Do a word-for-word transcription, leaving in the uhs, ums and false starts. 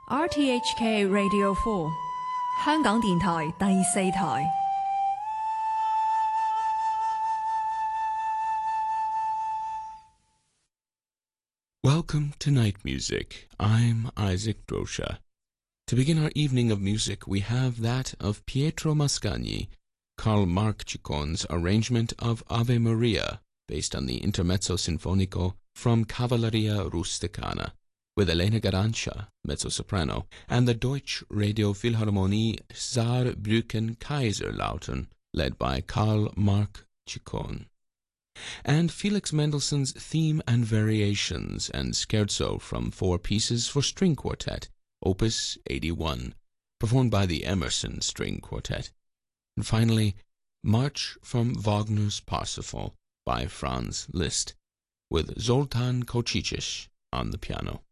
R T H K Radio four 香港電台第四台。 Welcome to Night Music. I'm Isaac Drosha. To begin our evening of music, we have that of Pietro Mascagni, Carl Marc Ciccon's arrangement of Ave Maria, based on the Intermezzo Sinfonico from Cavalleria Rusticana, with Elena Garancia, mezzo-soprano, and the Deutsche Radio Philharmonie Saarbrücken Kaiserlautern, led by Carl Marc Ciccon. And Felix Mendelssohn's Theme and Variations and Scherzo from Four Pieces for String Quartet, Opus eighty-one, performed by the Emerson String Quartet. And finally, March from Wagner's Parsifal by Franz Liszt, with Zoltan Kocic on the piano.